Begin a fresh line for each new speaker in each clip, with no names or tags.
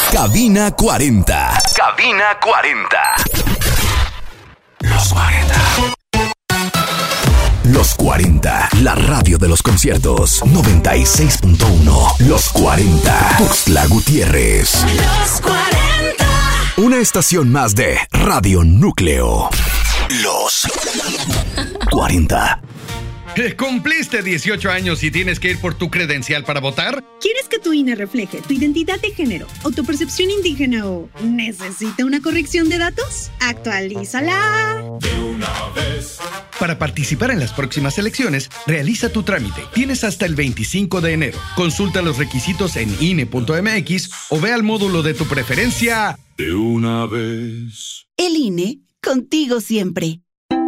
Cabina 40. Cabina 40. Los 40. Los 40, la radio de los conciertos. 96.1. Los 40. Tuxtla Gutiérrez.
Los 40.
Una estación más de Radio Núcleo. Los 40.
¿Cumpliste 18 años y tienes que ir por tu credencial para votar?
¿Quieres que tu INE refleje tu identidad de género o tu percepción indígena o necesita una corrección de datos? ¡Actualízala!
De una vez.
Para participar en las próximas elecciones, realiza tu trámite. Tienes hasta el 25 de enero. Consulta los requisitos en INE.mx o ve al módulo de tu preferencia.
De una vez.
El INE, contigo siempre.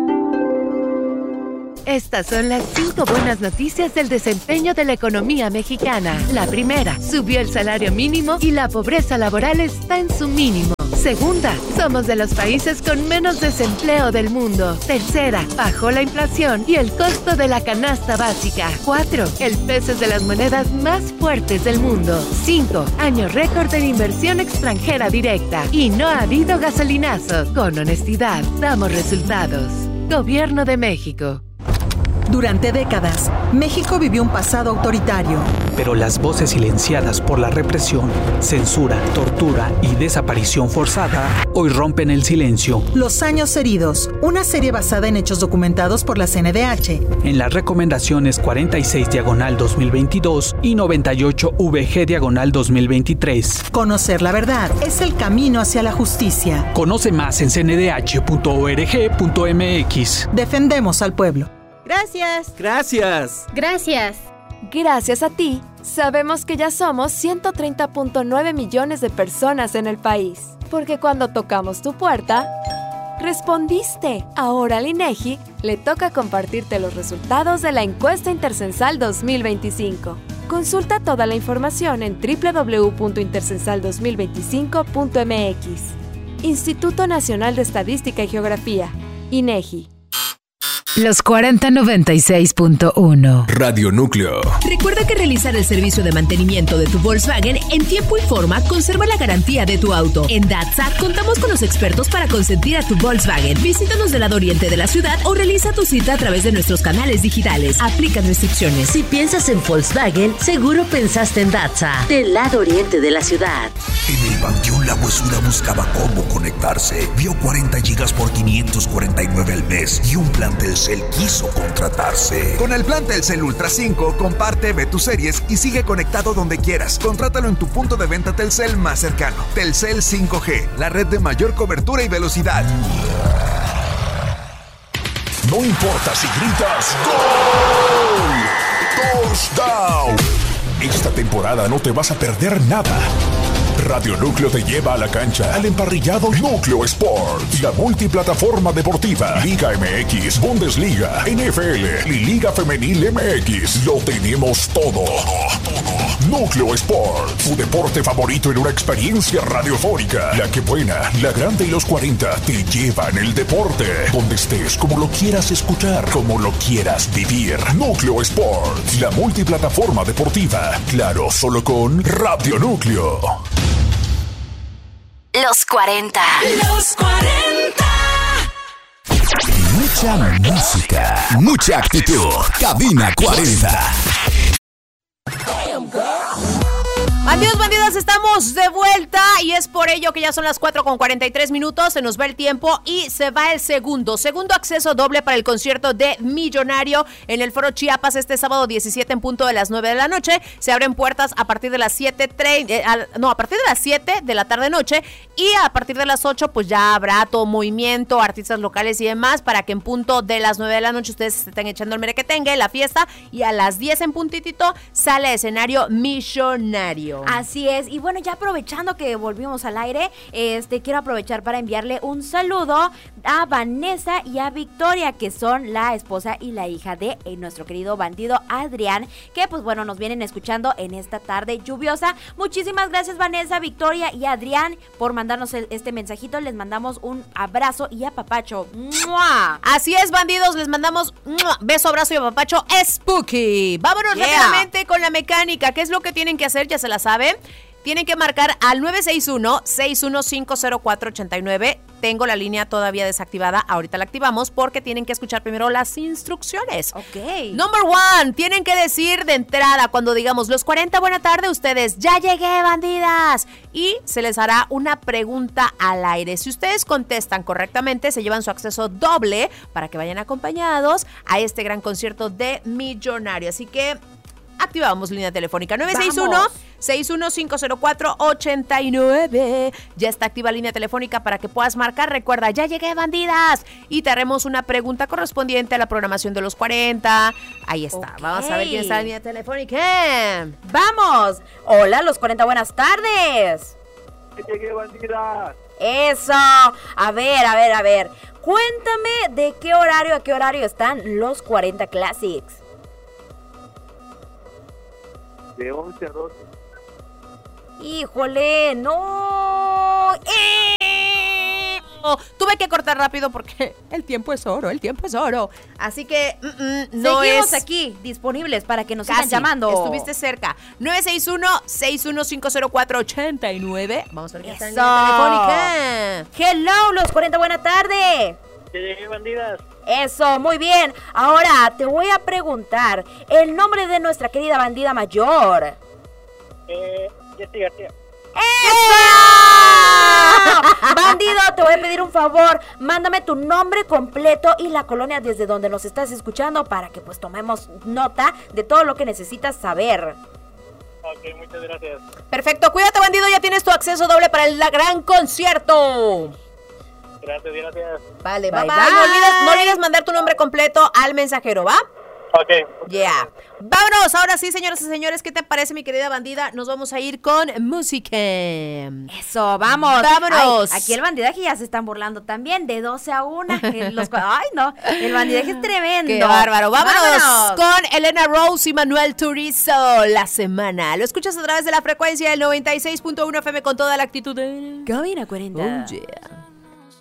Estas son las 5 buenas noticias del desempeño de la economía mexicana. La primera, subió el salario mínimo y la pobreza laboral está en su mínimo. Segunda, somos de los países con menos desempleo del mundo. Tercera, bajó la inflación y el costo de la canasta básica. 4, el peso es de las monedas más fuertes del mundo. 5, año récord en inversión extranjera directa. Y no ha habido gasolinazo. Con honestidad, damos resultados. Gobierno de México.
Durante décadas, México vivió un pasado autoritario.
Pero las voces silenciadas por la represión, censura, tortura y desaparición forzada hoy rompen el silencio.
Los años heridos, una serie basada en hechos documentados por la CNDH.
En las recomendaciones 46/2022 y 98VG/2023.
Conocer la verdad es el camino hacia la justicia.
Conoce más en cndh.org.mx.
Defendemos al pueblo.
Gracias.
Gracias.
Gracias.
Gracias a ti, sabemos que ya somos 130.9 millones de personas en el país. Porque cuando tocamos tu puerta, respondiste. Ahora al INEGI le toca compartirte los resultados de la encuesta intercensal 2025. Consulta toda la información en www.intercensal2025.mx. Instituto Nacional de Estadística y Geografía, INEGI.
Los 4096.1
Radio Núcleo.
Recuerda que realizar el servicio de mantenimiento de tu Volkswagen en tiempo y forma conserva la garantía de tu auto. En DATSA contamos con los expertos para consentir a tu Volkswagen. Visítanos del lado oriente de la ciudad o realiza tu cita a través de nuestros canales digitales. Aplican restricciones.
Si piensas en Volkswagen, seguro pensaste en DATSA, del lado oriente de la ciudad.
En el Panteón La Huesuda buscaba cómo conectarse. Vio 40 gigas por 549 al mes y un plan Telcel quiso contratarse.
Con el plan Telcel Ultra 5, comparte, ve tus series y sigue conectado donde quieras. Contrátalo en tu punto de venta Telcel más cercano. Telcel 5G, la red de mayor cobertura y velocidad.
No importa si gritas ¡Gol! ¡Touchdown! Esta temporada no te vas a perder nada. Radio Núcleo te lleva a la cancha al emparrillado Núcleo Sports, la multiplataforma deportiva, Liga MX, Bundesliga, NFL y Liga Femenil MX. Lo tenemos todo. Núcleo Sports, tu deporte favorito en una experiencia radiofónica. La que buena, la grande y los 40 te llevan el deporte. Donde estés, como lo quieras escuchar, como lo quieras vivir. Núcleo Sports, la multiplataforma deportiva. Claro, solo con Radio Núcleo.
Los 40. Los 40.
Mucha música, mucha actitud. Cabina 40.
Bandidos, bandidas, estamos de vuelta y es por ello que ya son las 4:43. Se nos va el tiempo y se va el segundo acceso doble para el concierto de Millonario en el Foro Chiapas este sábado 17 en punto de las 9 de la noche. Se abren puertas a partir de las 7 de la tarde noche y a partir de las 8 pues ya habrá todo movimiento, artistas locales y demás para que en punto de las 9 de la noche ustedes se estén echando el merequetengue, la fiesta, y a las 10 en puntitito sale a escenario Millonario.
Así es, y bueno, ya aprovechando que volvimos al aire, quiero aprovechar para enviarle un saludo a Vanessa y a Victoria, que son la esposa y la hija de nuestro querido bandido Adrián, que pues bueno, nos vienen escuchando en esta tarde lluviosa. Muchísimas gracias Vanessa, Victoria y Adrián por mandarnos este mensajito, les mandamos un abrazo y apapacho. ¡Mua!
Así es, bandidos, les mandamos beso, abrazo y apapacho spooky. Vámonos rápidamente con la mecánica. ¿Qué es lo que tienen que hacer? Ya se la saben. Tienen que marcar al 961-615-0489. Tengo la línea todavía desactivada, ahorita la activamos porque tienen que escuchar primero las instrucciones.
Ok.
Number 1, tienen que decir de entrada cuando digamos los 40, buena tarde, ustedes, ya llegué, bandidas. Y se les hará una pregunta al aire. Si ustedes contestan correctamente, se llevan su acceso doble para que vayan acompañados a este gran concierto de Millonario. Así que activamos línea telefónica 961-6150489. Ya está activa línea telefónica para que puedas marcar. Recuerda, ya llegué, bandidas. Y te haremos una pregunta correspondiente a la programación de los 40. Ahí está.
Okay.
Vamos a ver quién está en línea telefónica.
¡Vamos! Hola, los 40, buenas tardes.
Ya llegué, bandidas.
Eso. A ver. Cuéntame de qué horario a qué horario están los 40 Classics.
De 11 a 12.
¡Híjole! ¡No!
Tuve que cortar rápido porque el tiempo es oro. Así que no
seguimos
es
aquí disponibles para que nos sigan
casi
llamando.
Estuviste cerca. 961-6150489. Vamos a ver qué está en
Eso.
la telefónica.
Hello, los 40, buena tarde.
Ya llegué, bandidas.
Eso, muy bien. Ahora te voy a preguntar el nombre de nuestra querida bandida mayor.
Jessy García.
¡Eso! Bandido, te voy a pedir un favor. Mándame tu nombre completo y la colonia desde donde nos estás escuchando para que pues tomemos nota de todo lo que necesitas saber.
Ok, muchas gracias.
Perfecto, cuídate, bandido, ya tienes tu acceso doble para el gran concierto.
Gracias.
Vale,
Bye,
bye.
bye.
No olvides mandar tu nombre completo al mensajero, ¿va?
Ok.
Yeah. Vámonos, ahora sí, señoras y señores, ¿qué te parece, mi querida bandida? Nos vamos a ir con música.
Eso, vamos.
Vámonos.
Ay, aquí el bandidaje ya se están burlando también, de 12 a 1. Ay, no, el bandidaje es tremendo.
¡Qué bárbaro! Vámonos con Elena Rose y Manuel Turizo, La Semana. Lo escuchas a través de la frecuencia del 96.1 FM con toda la actitud de
Cabina 40.
Oh, yeah.